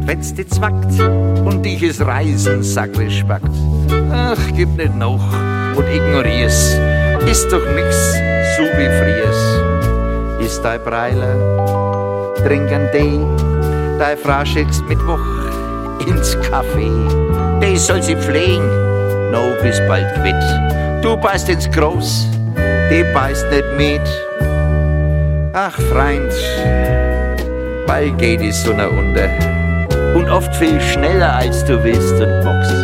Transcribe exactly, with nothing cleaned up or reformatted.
wenn's dich zwackt und dich es Reisen sackrig spackt. Ach, gib nicht noch und ignorier's, ist doch nix so wie frühers. Ist dein Breiler, trink ein Tee, dein Frau schickst Mittwoch ins Café. Die soll sie pflegen, no bis bald quitt. Du beißt ins Groß, die beißt nicht mit. Ach Freund, bald geht die Sonne unter und oft viel schneller als du willst und magst.